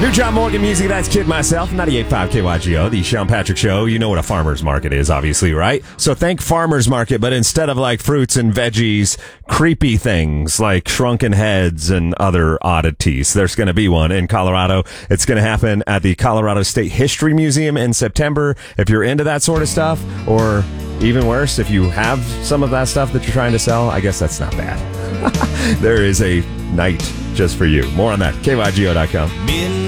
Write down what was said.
New John Morgan music, that's Kid Myself, 98.5 KYGO, the Sean Patrick Show. You know what a farmer's market is, obviously, right? So think farmer's market, but instead of like fruits and veggies, creepy things like shrunken heads and other oddities. There's going to be one in Colorado. It's going to happen at the Colorado State History Museum in September. If you're into that sort of stuff, or even worse, if you have some of that stuff that you're trying to sell, I guess that's not bad. There is a night just for you. More on that, KYGO.com.